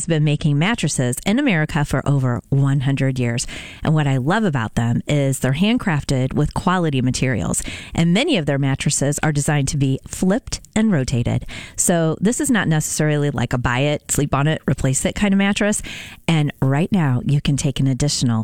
has been making mattresses in America for over 100 years. And what I love about them is they're handcrafted with quality materials. And many of their mattresses are designed to be flipped and rotated. So this is not necessarily like a buy it, sleep on it, replace it kind of mattress. And right now you can take an additional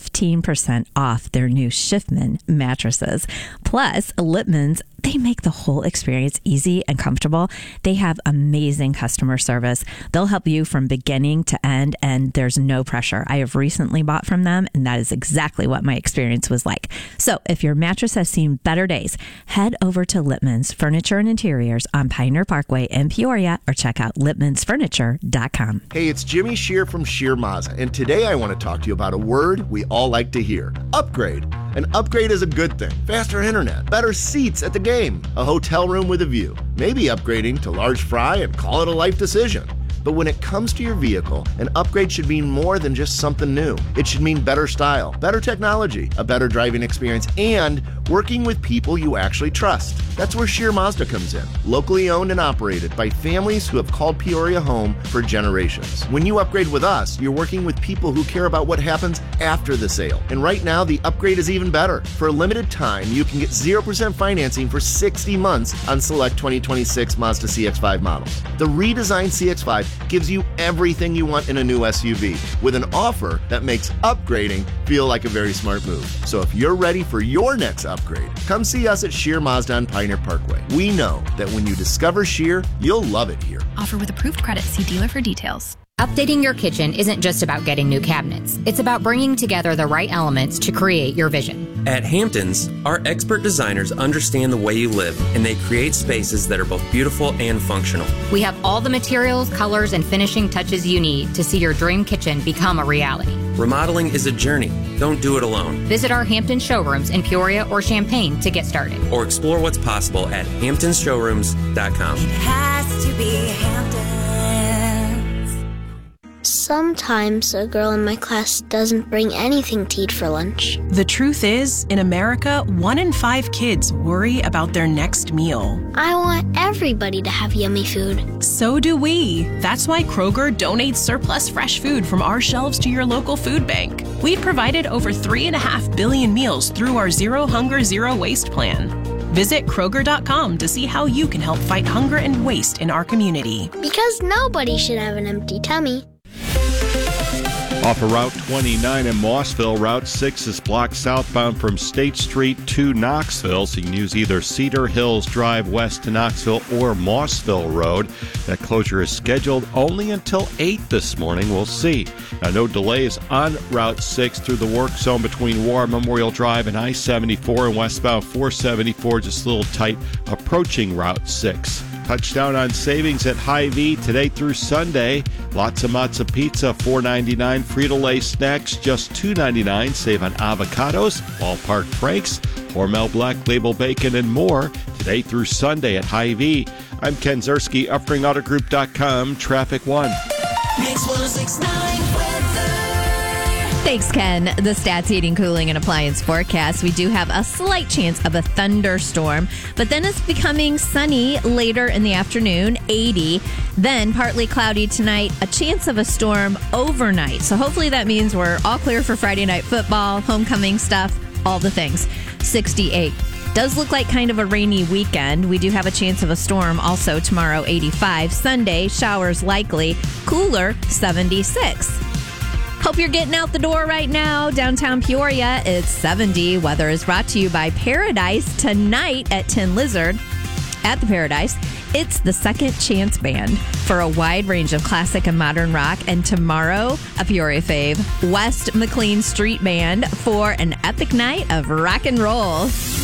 15% off their new Schiffman mattresses. Plus, Lippmann's, they make the whole experience easy and comfortable. They have amazing customer service. They'll help you from beginning to end, and there's no pressure. I have recently bought from them, and that is exactly what my experience was like. So if your mattress has seen better days, head over to Lippmann's Furniture and Interiors on Pioneer Parkway in Peoria, or check out lippmannsfurniture.com. Hey, it's Jimmy Shear from Shear Mazda, and today I want to talk to you about a word we all like to hear: upgrade. An upgrade is a good thing. Faster internet, better seats at the game, a hotel room with a view, maybe upgrading to large fry and call it a life decision. But when it comes to your vehicle, an upgrade should mean more than just something new. It should mean better style, better technology, a better driving experience, and working with people you actually trust. That's where Shear Mazda comes in. Locally owned and operated by families who have called Peoria home for generations. When you upgrade with us, you're working with people who care about what happens after the sale. And right now, the upgrade is even better. For a limited time, you can get 0% financing for 60 months on select 2026 Mazda CX-5 models. The redesigned CX-5 gives you everything you want in a new SUV, with an offer that makes upgrading feel like a very smart move. So if you're ready for your next upgrade, come see us at Shear Mazda on Pioneer Parkway. We know that when you discover Shear, you'll love it here. Offer with approved credit. See dealer for details. Updating your kitchen isn't just about getting new cabinets. It's about bringing together the right elements to create your vision. At Hamptons, our expert designers understand the way you live, and they create spaces that are both beautiful and functional. We have all the materials, colors, and finishing touches you need to see your dream kitchen become a reality. Remodeling is a journey. Don't do it alone. Visit our Hampton showrooms in Peoria or Champaign to get started. Or explore what's possible at hamptonsshowrooms.com. It has to be Hamptons. Sometimes a girl in my class doesn't bring anything to eat for lunch. The truth is, in America, 1 in 5 kids worry about their next meal. I want everybody to have yummy food. So do we. That's why Kroger donates surplus fresh food from our shelves to your local food bank. We've provided over 3.5 billion meals through our Zero Hunger, Zero Waste plan. Visit Kroger.com to see how you can help fight hunger and waste in our community. Because nobody should have an empty tummy. Off of Route 29 in Mossville, Route 6 is blocked southbound from State Street to Knoxville, so you can use either Cedar Hills Drive west to Knoxville or Mossville Road. That closure is scheduled only until 8 this morning. We'll see. Now, no delays on Route 6 through the work zone between War Memorial Drive and I-74 and westbound 474, just a little tight approaching Route 6. Touchdown on savings at Hy-Vee today through Sunday. Lots of matzo pizza, $4.99. Frito-Lay snacks, just $2.99. Save on avocados, Ballpark Franks, Hormel Black Label Bacon, and more today through Sunday at Hy-Vee. I'm Ken Zerski, UpringAutoGroup.com, Traffic 1. Mix 106.9 weather. Thanks, Ken. The Stats Heating, Cooling, and Appliance forecast. We do have a slight chance of a thunderstorm, but then it's becoming sunny later in the afternoon, 80. Then partly cloudy tonight, a chance of a storm overnight. So hopefully that means we're all clear for Friday night football, homecoming stuff, all the things. 68. Does look like kind of a rainy weekend. We do have a chance of a storm also tomorrow, 85. Sunday, showers likely. Cooler, 76. Hope you're getting out the door right now. Downtown Peoria, it's 70. Weather is brought to you by Paradise. Tonight at Tin Lizard at the Paradise, it's the Second Chance Band for a wide range of classic and modern rock. And tomorrow, a Peoria fave, West McLean Street Band for an epic night of rock and roll.